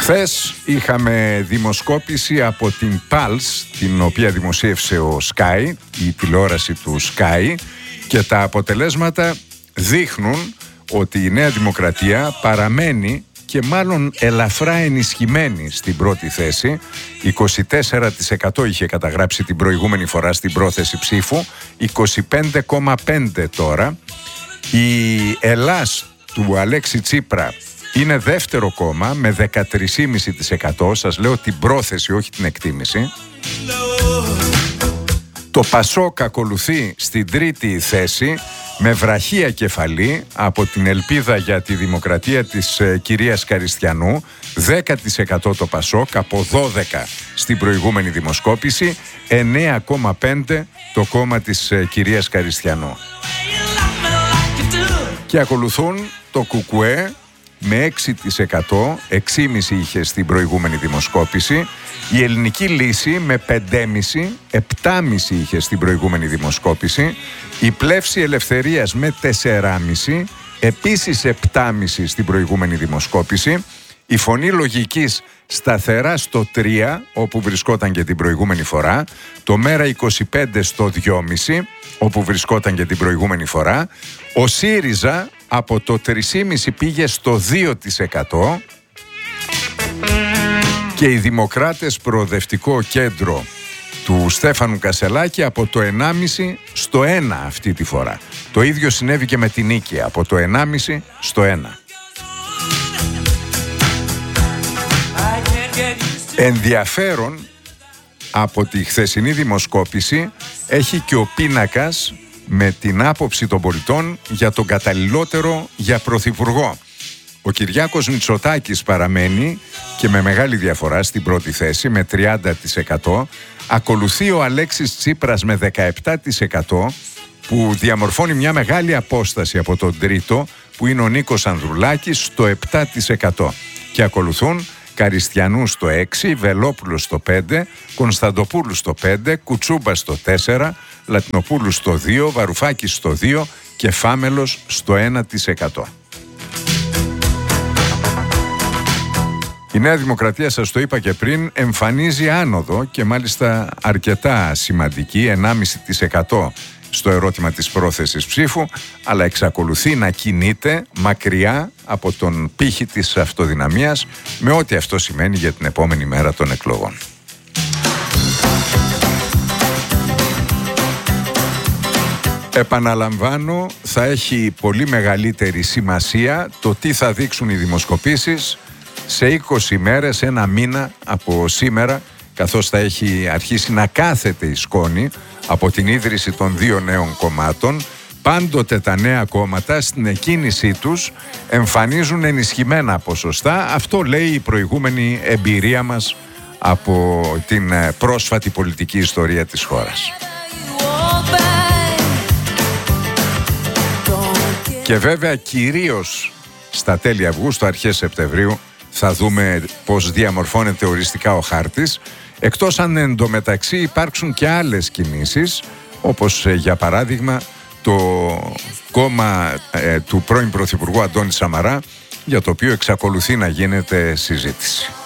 Χθες είχαμε δημοσκόπηση από την Pulse, την οποία δημοσίευσε ο Sky, η τηλεόραση του Sky, και τα αποτελέσματα δείχνουν ότι η Νέα Δημοκρατία παραμένει και μάλλον ελαφρά ενισχυμένη στην πρώτη θέση. 24% είχε καταγράψει την προηγούμενη φορά στην πρόθεση ψήφου, 25,5% τώρα. Η Ελλάς του Αλέξη Τσίπρα είναι δεύτερο κόμμα με 13,5%. Σας λέω την πρόθεση, όχι την εκτίμηση. Το Πασόκ ακολουθεί στην τρίτη θέση με βραχία κεφαλή από την Ελπίδα για τη Δημοκρατία της κυρίας Καριστιανού. 10% το Πασόκ από 12 στην προηγούμενη δημοσκόπηση, 9,5% το κόμμα της κυρίας Καριστιανού. Και ακολουθούν το Κουκουέ με 6%, 6,5% είχε στην προηγούμενη δημοσκόπηση. Η Ελληνική Λύση με 5,5%, 7,5% είχε στην προηγούμενη δημοσκόπηση. Η Πλεύση Ελευθερίας με 4,5%, επίσης 7,5% στην προηγούμενη δημοσκόπηση. Η Φωνή Λογικής σταθερά στο 3%, όπου βρισκόταν και την προηγούμενη φορά. Το Μέρα 25 στο 2,5%, όπου βρισκόταν και την προηγούμενη φορά. Ο ΣΥΡΙΖΑ από το 3,5% πήγε στο 2%. Και οι Δημοκράτες Προοδευτικό Κέντρο του Στέφανου Κασελάκη από το 1,5% στο 1% αυτή τη φορά. Το ίδιο συνέβη και με την Νίκη, από το 1,5% στο 1%. Ενδιαφέρον από τη χθεσινή δημοσκόπηση έχει και ο πίνακας με την άποψη των πολιτών για τον καταλληλότερο για πρωθυπουργό. Ο Κυριάκος Μητσοτάκης παραμένει και με μεγάλη διαφορά στην πρώτη θέση με 30%. Ακολουθεί ο Αλέξης Τσίπρας με 17%, που διαμορφώνει μια μεγάλη απόσταση από τον τρίτο, που είναι ο Νίκος Ανδρουλάκης στο 7%. Και ακολουθούν Καριστιανού στο 6%, Βελόπουλος στο 5%, Κωνσταντοπούλου στο 5%, Κουτσούμπα στο 4%, Λατινοπούλου στο 2%, Βαρουφάκης στο 2% και Φάμελος στο 1%. Η Νέα Δημοκρατία, σας το είπα και πριν, εμφανίζει άνοδο και μάλιστα αρκετά σημαντική, 1,5% στο ερώτημα της πρόθεσης ψήφου, αλλά εξακολουθεί να κινείται μακριά από τον πύχη της αυτοδυναμίας, με ό,τι αυτό σημαίνει για την επόμενη μέρα των εκλογών. Επαναλαμβάνω, θα έχει πολύ μεγαλύτερη σημασία το τι θα δείξουν οι δημοσκοπήσεις σε 20 μέρες, ένα μήνα από σήμερα, καθώς θα έχει αρχίσει να κάθεται η σκόνη από την ίδρυση των δύο νέων κομμάτων. Πάντοτε τα νέα κόμματα στην εκκίνησή τους εμφανίζουν ενισχυμένα ποσοστά. Αυτό λέει η προηγούμενη εμπειρία μας από την πρόσφατη πολιτική ιστορία της χώρας. Και βέβαια κυρίως στα τέλη Αυγούστου, αρχές Σεπτεμβρίου, θα δούμε πώς διαμορφώνεται οριστικά ο χάρτης, εκτός αν εντωμεταξύ υπάρξουν και άλλες κινήσεις, όπως για παράδειγμα το κόμμα του πρώην Πρωθυπουργού Αντώνη Σαμαρά, για το οποίο εξακολουθεί να γίνεται συζήτηση.